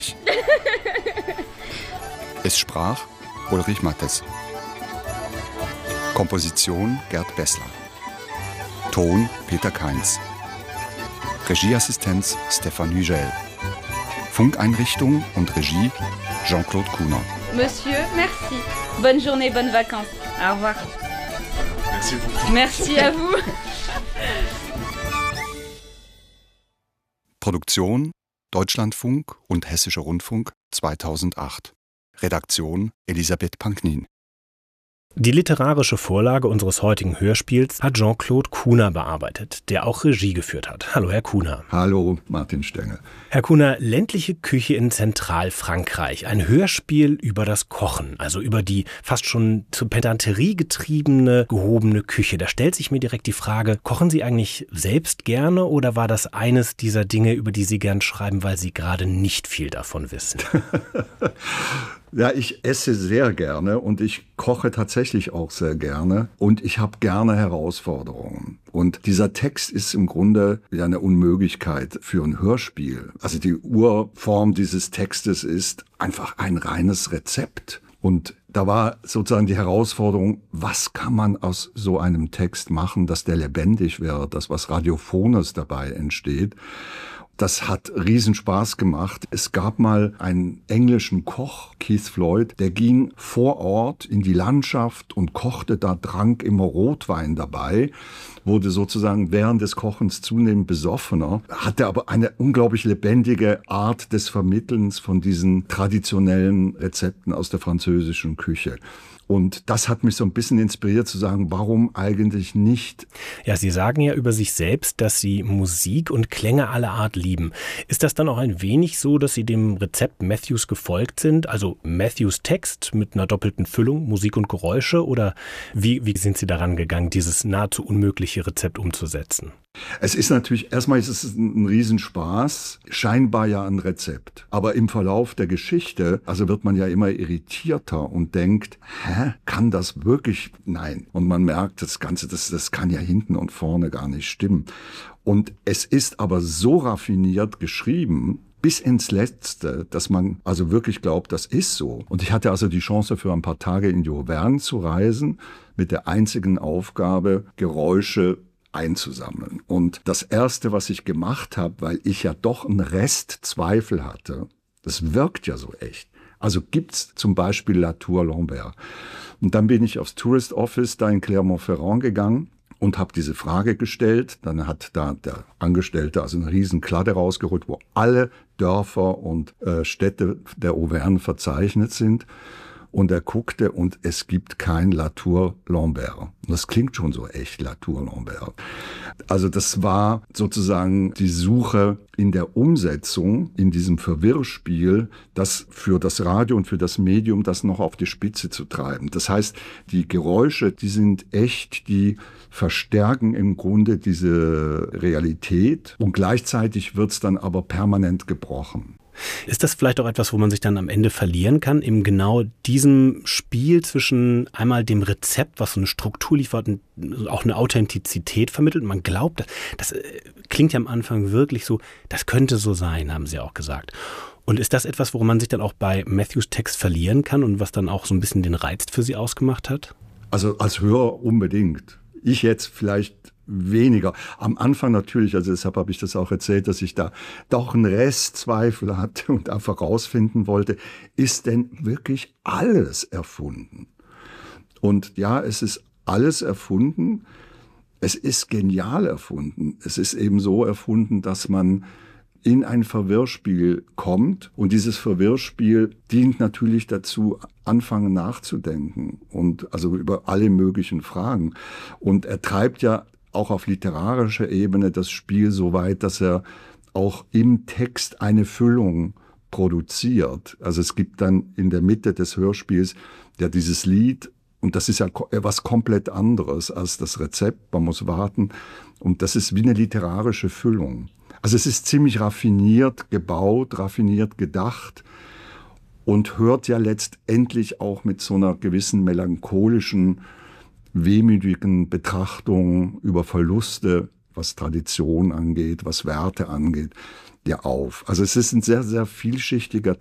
Es sprach Ulrich Mattes. Komposition Gerd Bessler. Ton Peter Kainz. Regieassistenz Stéphane Hugel. Funkeinrichtung und Regie Jean-Claude Kuhner. Monsieur, merci. Bonne journée, bonnes vacances. Au revoir. Merci beaucoup. Merci à vous. Produktion Deutschlandfunk und Hessischer Rundfunk 2008. Redaktion Elisabeth Panknin. Die literarische Vorlage unseres heutigen Hörspiels hat Jean-Claude Kuhner bearbeitet, der auch Regie geführt hat. Hallo, Herr Kuhner. Hallo, Martin Stengel. Herr Kuhner, ländliche Küche in Zentralfrankreich. Ein Hörspiel über das Kochen, also über die fast schon zur Pedanterie getriebene, gehobene Küche. Da stellt sich mir direkt die Frage, kochen Sie eigentlich selbst gerne oder war das eines dieser Dinge, über die Sie gern schreiben, weil Sie gerade nicht viel davon wissen? Ja, ich esse sehr gerne und ich koche tatsächlich auch sehr gerne und ich habe gerne Herausforderungen. Und dieser Text ist im Grunde ja eine Unmöglichkeit für ein Hörspiel. Also die Urform dieses Textes ist einfach ein reines Rezept. Und da war sozusagen die Herausforderung, was kann man aus so einem Text machen, dass der lebendig wird, dass was Radiophones dabei entsteht. Das hat riesen Spaß gemacht. Es gab mal einen englischen Koch, Keith Floyd, der ging vor Ort in die Landschaft und kochte da, trank immer Rotwein dabei, wurde sozusagen während des Kochens zunehmend besoffener, hatte aber eine unglaublich lebendige Art des Vermittelns von diesen traditionellen Rezepten aus der französischen Küche. Und das hat mich so ein bisschen inspiriert zu sagen, warum eigentlich nicht? Ja, Sie sagen ja über sich selbst, dass Sie Musik und Klänge aller Art lieben. Ist das dann auch ein wenig so, dass Sie dem Rezept Matthews gefolgt sind? Also Matthews Text mit einer doppelten Füllung, Musik und Geräusche? Oder wie sind Sie daran gegangen, dieses nahezu unmögliche Rezept umzusetzen? Es ist natürlich, erstmal ist es ein Riesenspaß, scheinbar ja ein Rezept. Aber im Verlauf der Geschichte, also wird man ja immer irritierter und denkt, kann das wirklich? Nein. Und man merkt, das Ganze, das kann ja hinten und vorne gar nicht stimmen. Und es ist aber so raffiniert geschrieben, bis ins Letzte, dass man also wirklich glaubt, das ist so. Und ich hatte also die Chance, für ein paar Tage in die Auvergne zu reisen, mit der einzigen Aufgabe, Geräusche einzusammeln. Und das Erste, was ich gemacht habe, weil ich ja doch einen Rest Zweifel hatte, das wirkt ja so echt. Also gibt's zum Beispiel La Tour Lambert. Und dann bin ich aufs Tourist Office da in Clermont-Ferrand gegangen und habe diese Frage gestellt. Dann hat da der Angestellte also eine riesen Kladde rausgeholt, wo alle Dörfer und Städte der Auvergne verzeichnet sind. Und er guckte und es gibt kein La Tour Lambert. Das klingt schon so echt, La Tour Lambert. Also das war sozusagen die Suche in der Umsetzung, in diesem Verwirrspiel, das für das Radio und für das Medium das noch auf die Spitze zu treiben. Das heißt, die Geräusche, die sind echt, die verstärken im Grunde diese Realität und gleichzeitig wird's dann aber permanent gebrochen. Ist das vielleicht auch etwas, wo man sich dann am Ende verlieren kann, in genau diesem Spiel zwischen einmal dem Rezept, was so eine Struktur liefert und auch eine Authentizität vermittelt? Man glaubt, das klingt ja am Anfang wirklich so, das könnte so sein, haben Sie auch gesagt. Und ist das etwas, worum man sich dann auch bei Matthews Text verlieren kann und was dann auch so ein bisschen den Reiz für Sie ausgemacht hat? Also als Hörer unbedingt. Ich jetzt vielleicht weniger. Am Anfang natürlich, also deshalb habe ich das auch erzählt, dass ich da doch einen Restzweifel hatte und einfach rausfinden wollte, ist denn wirklich alles erfunden? Und ja, es ist alles erfunden. Es ist genial erfunden. Es ist eben so erfunden, dass man in ein Verwirrspiel kommt und dieses Verwirrspiel dient natürlich dazu, anfangen nachzudenken und also über alle möglichen Fragen. Und er treibt ja auch auf literarischer Ebene das Spiel so weit, dass er auch im Text eine Füllung produziert. Also es gibt dann in der Mitte des Hörspiels ja dieses Lied und das ist ja was komplett anderes als das Rezept. Man muss warten und das ist wie eine literarische Füllung. Also es ist ziemlich raffiniert gebaut, raffiniert gedacht und hört ja letztendlich auch mit so einer gewissen melancholischen, wehmütigen Betrachtung über Verluste was Tradition angeht, was Werte angeht, ja auf. Also es ist ein sehr, sehr vielschichtiger